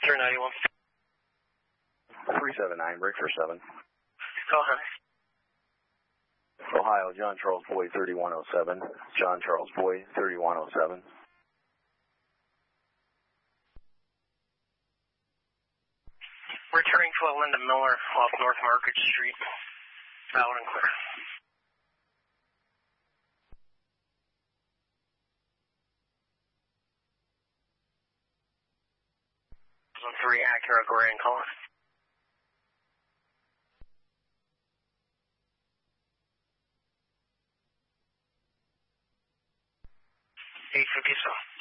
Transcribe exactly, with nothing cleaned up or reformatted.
three ninety-one. three seven nine, break for seven. Go ahead. Ohio, John Charles Boy, thirty-one oh seven. John Charles Boy, thirty-one oh seven. Returning to Linda Miller off North Market Street. Loud and clear. three Acura Grand Color. eight fifty-seven.